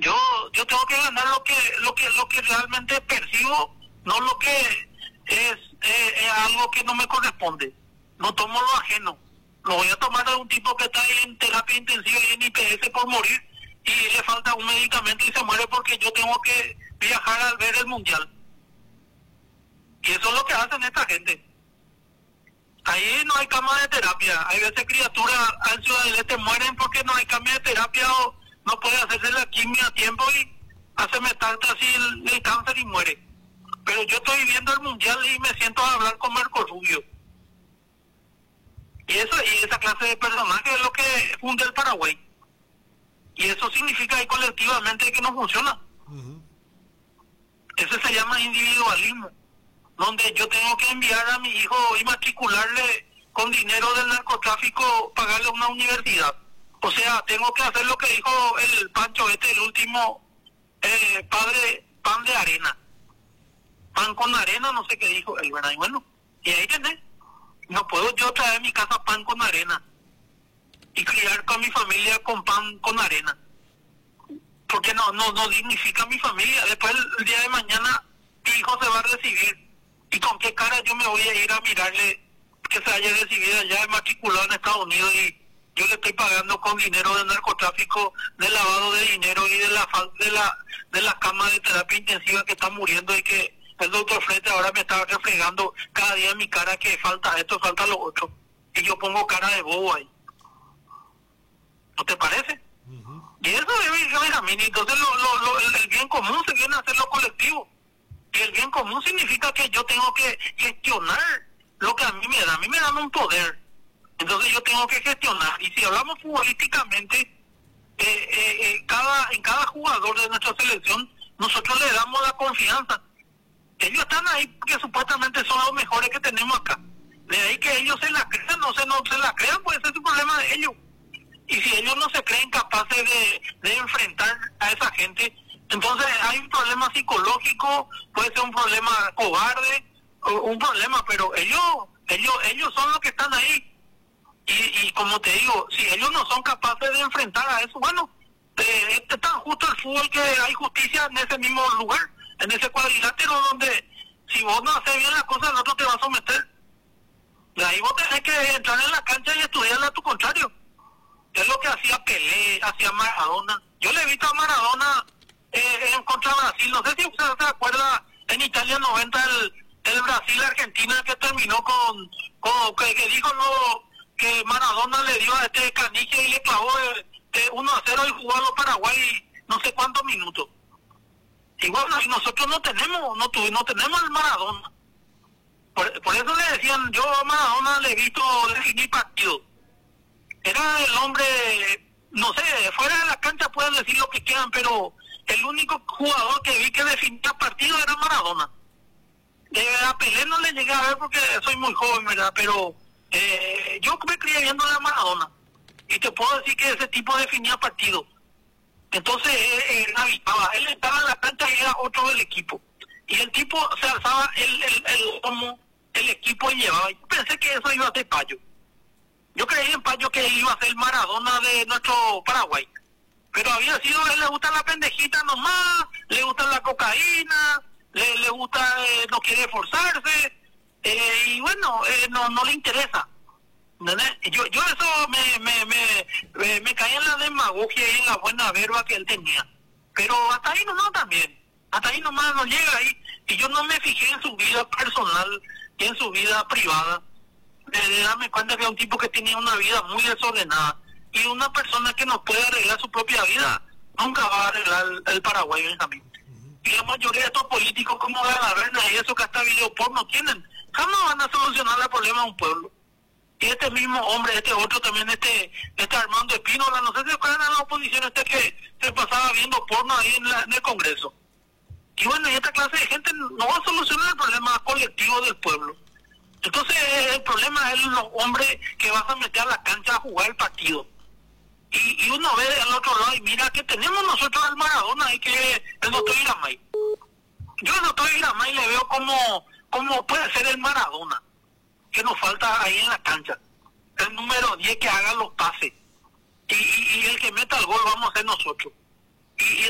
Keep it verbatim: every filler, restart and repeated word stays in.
Yo yo tengo que ganar lo que lo que lo que realmente percibo, no lo que es, eh, es algo que no me corresponde. No tomo lo ajeno. Lo voy a tomar de un tipo que está en terapia intensiva y en I P S por morir y le falta un medicamento y se muere porque yo tengo que viajar al ver el mundial. Y eso es lo que hacen esta gente. Ahí no hay cama de terapia. Hay veces criaturas al Ciudad del Este mueren porque no hay cama de terapia o no puede hacerse la quimio a tiempo y hace metástasis el, el cáncer y muere. Pero yo estoy viendo el mundial y me siento a hablar con Marco Rubio. Y, eso, y esa clase de personaje es lo que funde el Paraguay. Y eso significa ahí colectivamente que no funciona. Uh-huh. Eso se llama individualismo, donde yo tengo que enviar a mi hijo y matricularle con dinero del narcotráfico, pagarle una universidad. O sea, tengo que hacer lo que dijo el Pancho este, el último eh, padre, pan de arena. Pan con arena, no sé qué dijo él, ¿verdad? Y bueno, y ahí tenés. No puedo yo traer a mi casa pan con arena y criar con mi familia con pan con arena. Porque no, no, no dignifica a mi familia. Después el día de mañana mi hijo se va a recibir. ¿Y con qué cara yo me voy a ir a mirarle que se haya recibido allá matriculado en Estados Unidos y yo le estoy pagando con dinero de narcotráfico, de lavado de dinero y de la de la de la cama de terapia intensiva que está muriendo y que el doctor Frete ahora me está refregando cada día en mi cara que falta esto, falta lo otro? Y yo pongo cara de bobo ahí. ¿No te parece? Uh-huh. Y eso es Benjamín. Entonces lo, lo, lo, el, el bien común se viene a hacer lo colectivo. Y el bien común significa que yo tengo que gestionar lo que a mí me da. A mí me dan un poder. Entonces yo tengo que gestionar. Y si hablamos futbolísticamente, eh, eh, eh, cada, en cada jugador de nuestra selección, nosotros le damos la confianza. Ellos están ahí porque supuestamente son los mejores que tenemos acá. De ahí que ellos se la crean, no se, no se la crean, pues ese es un problema de ellos. Y si ellos no se creen capaces de, de enfrentar a esa gente, entonces hay un problema psicológico, puede ser un problema cobarde, o un problema, pero ellos ellos ellos son los que están ahí. Y, y como te digo, si ellos no son capaces de enfrentar a eso, bueno, eh, es tan justo el fútbol que hay justicia en ese mismo lugar, en ese cuadrilátero donde si vos no haces bien las cosas, el otro te va a someter. De ahí vos tenés que entrar en la cancha y estudiarle a tu contrario. Es lo que hacía Pelé, hacía Maradona. Yo le he visto a Maradona eh, en contra Brasil. No sé si usted se acuerda en Italia noventa el, el Brasil-Argentina que terminó con, con que, que dijo no, que Maradona le dio a este Caniche y le clavó eh, eh, uno a cero y jugó a los Paraguay no sé cuántos minutos. Y bueno, y nosotros no tenemos, no, tu, no tenemos el Maradona. Por, por eso le decían, yo a Maradona le he visto definir partido. Era el hombre, no sé, fuera de la cancha pueden decir lo que quieran, pero el único jugador que vi que definía partido era Maradona. De a Pelé no le llegué a ver porque soy muy joven, ¿verdad? Pero eh, yo me crié viendo a Maradona. Y te puedo decir que ese tipo definía partido. Entonces él, él habitaba, él estaba en la cancha y era otro del equipo. Y el tipo se alzaba el, el, el, como el equipo y llevaba. Yo pensé que eso iba a ser Payo. Yo creí en Payo que iba a ser Maradona de nuestro Paraguay. Pero había sido, a él le gusta la pendejita nomás, le gusta la cocaína, le, le gusta, eh, no quiere esforzarse, eh, y bueno, eh, no no le interesa. ¿Entendés? Yo yo eso me me, me, me, me caí en la demagogia y en la buena verba que él tenía. Pero hasta ahí nomás también. Hasta ahí nomás no llega ahí. Y yo no me fijé en su vida personal y en su vida privada. De, de darme cuenta que es un tipo que tenía una vida muy desordenada. Y una persona que no puede arreglar su propia vida nunca va a arreglar el, el Paraguay, Benjamín. Y la mayoría de estos políticos como Galaverna y eso que hasta video porno tienen, jamás van a solucionar el problema de un pueblo. Y este mismo hombre, este otro también, este este Armando Espínola, no sé si acuerdan en la oposición, este que se pasaba viendo porno ahí en, la, en el Congreso. Y bueno, y esta clase de gente no va a solucionar el problema colectivo del pueblo. Entonces el problema es los hombres que vas a meter a la cancha a jugar el partido. Y, y uno ve al otro lado y mira que tenemos nosotros al Maradona ahí, que es el doctor Iramay. Yo al doctor Iramay le veo como, como puede ser el Maradona, que nos falta ahí en la cancha. El número diez que haga los pases. Y, y, y el que meta el gol vamos a ser nosotros. Y, y